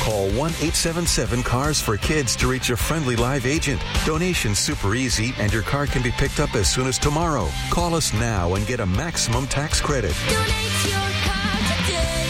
Call 1-877-CARS-FOR-KIDS to reach a friendly live agent. Donation's super easy, and your car can be picked up as soon as tomorrow. Call us now and get a maximum tax credit. Donate your car today.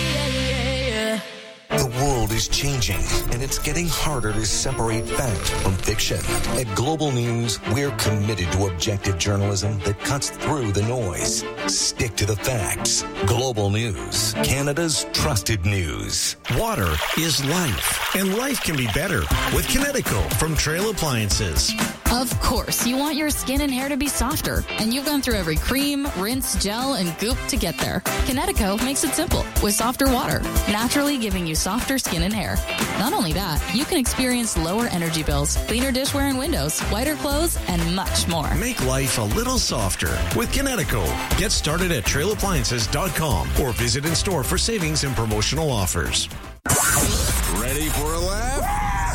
The world is changing, and it's getting harder to separate fact from fiction. At Global News, we're committed to objective journalism that cuts through the noise. Stick to the facts. Global News, Canada's trusted news. Water is life, and life can be better with Kinetico from Trail Appliances. Of course, you want your skin and hair to be softer, and you've gone through every cream, rinse, gel, and goop to get there. Kinetico makes it simple with softer water, naturally giving you softer skin and hair. Not only that, you can experience lower energy bills, cleaner dishware and windows, whiter clothes, and much more. Make life a little softer with Kinetico. Get started at trailappliances.com or visit in store for savings and promotional offers. Ready for a laugh?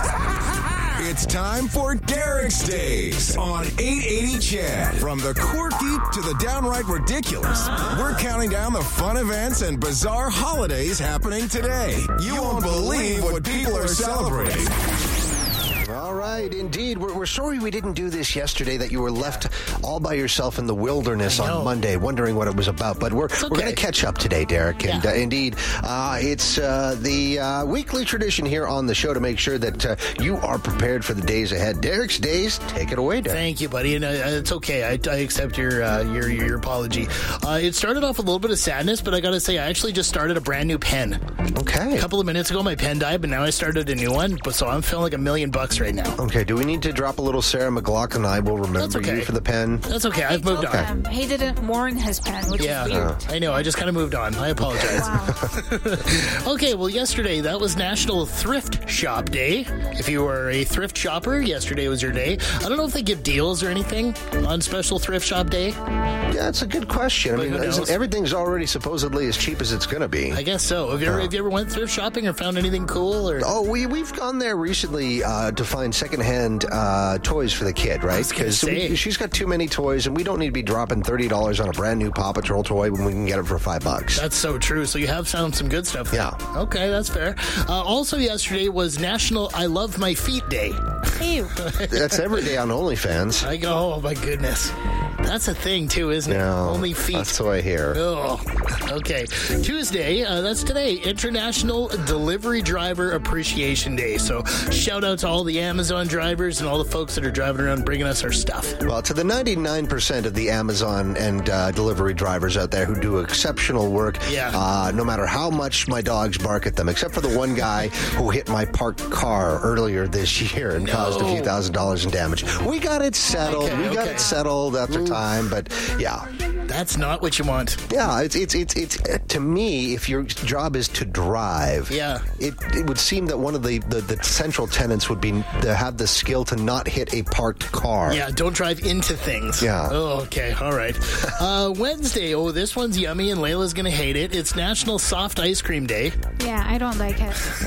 It's time for Derek's Days on 880 Chad. From the quirky to the downright ridiculous, we're counting down the fun events and bizarre holidays happening today. You won't believe what people are celebrating. All right, indeed. We're sorry we didn't do this yesterday, that you were left all by yourself in the wilderness on Monday, wondering what it was about. But we're going to catch up today, Derek. And indeed, it's the weekly tradition here on the show to make sure that you are prepared for the days ahead. Derek's Days, take it away, Derek. Thank you, buddy. And it's okay. I accept your apology. It started off with a little bit of sadness, but I got to say, I actually just started a brand new pen. Okay. A couple of minutes ago, my pen died, but now I started a new one. So I'm feeling like $1 million right now. Okay, do we need to drop a little Sarah McLachlan? I will remember you for the pen. That's okay. I've moved on. He didn't mourn his pen, which is weird. I know. I just kind of moved on. I apologize. Wow. Okay, well, yesterday, that was National Thrift Shop Day. If you were a thrift shopper, yesterday was your day. I don't know if they give deals or anything on special Thrift Shop Day. Yeah, that's a good question. I mean, everything's already supposedly as cheap as it's going to be. I guess so. Have you ever went thrift shopping or found anything cool? Or? Oh, we've gone there recently to find secondhand toys for the kid, right? Because she's got too many toys, and we don't need to be dropping $30 on a brand new Paw Patrol toy when we can get it for $5. That's so true. So you have found some good stuff. Yeah. Okay, that's fair. Also, yesterday was National I Love My Feet Day. Ew. That's every day on OnlyFans. I go, oh my goodness. That's a thing, too, isn't it? Only feet. That's what I hear. Oh, okay. Tuesday, that's today, International Delivery Driver Appreciation Day. So shout out to all the Amazon drivers and all the folks that are driving around bringing us our stuff. Well, to the 99% of the Amazon and delivery drivers out there who do exceptional work, no matter how much my dogs bark at them, except for the one guy who hit my parked car earlier this year and caused a few $1,000s in damage. We got it settled. We got it settled after time, but yeah. That's not what you want. Yeah, it's to me, if your job is to drive, it would seem that one of the central tenets would be to have the skill to not hit a parked car. Yeah, don't drive into things. Yeah. Oh, okay, all right. Wednesday, this one's yummy and Layla's going to hate it. It's National Soft Ice Cream Day. Yeah, I don't like it.